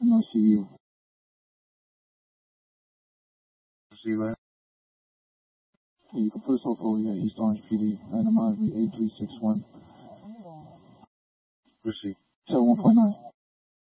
and I'll see you. Receiver. Yeah, you can put us all forward at East Orange PD. Item ID 8361. Receive. Tell 1.9.